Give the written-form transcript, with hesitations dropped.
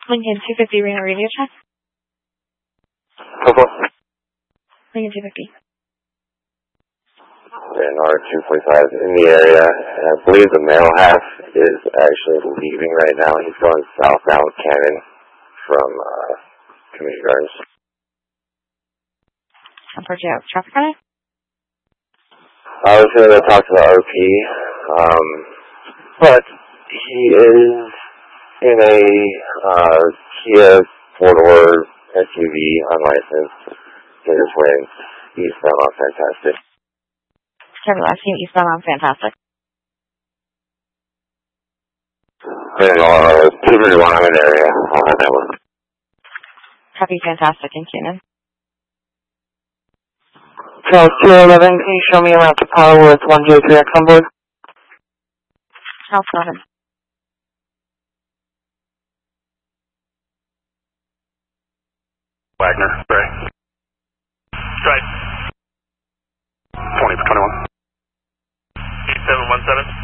Lincoln 250 Reno radio check. Okay. Lincoln 250. And R245 in the area, and I believe the male half is actually leaving right now. He's going southbound Cannon from Community Gardens. Traffic on it? I was going to go talk to the RP, but he is in a Kia 4-door SUV, unlicensed. He just went eastbound on Fantastic. Trevor last name eastbound on Fantastic. And 231 I'm in area on that network. Copy Fantastic in Cannon. Charles 211, can you show me around to power with 1J3X on board? Charles 11. Wagner, Gray. Strike. 20 for 21. 8717.